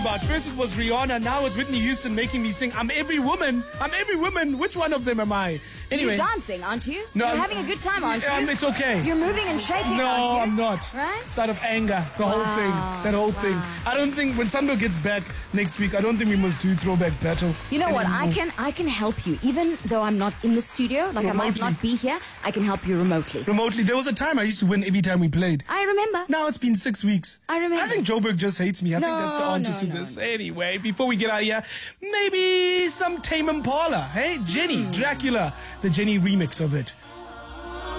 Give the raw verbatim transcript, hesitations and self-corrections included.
But first it was Rihanna, now it's Whitney Houston making me sing I'm every woman. I'm every woman. Which one of them am I? Anyway. You're dancing, aren't you? No, You're I'm, having a good time, aren't you? Um, it's okay. You're moving and shaking, no, aren't you? I'm not. Right? It's out of anger. The wow. whole thing. That whole wow. thing. I don't think when Sando gets back next week, I don't think we must do throwback battle. You know anymore. what? I can I can help you. Even though I'm not in the studio, like remotely. I might not be here, I can help you remotely. Remotely. There was a time I used to win every time we played. I remember. Now it's been six weeks. I remember. I think Joburg just hates me. I no, think that's the answer no, to no, this. No. Anyway, before we get out of here, maybe some Tame Impala. Hey, Jenny, mm. Dracula, the Jenny remix of it.